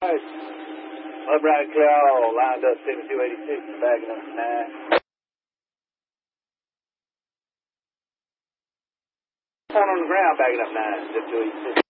Upright clear all, lined up 7286, backing up 9. On the ground, backing up 9, 7286.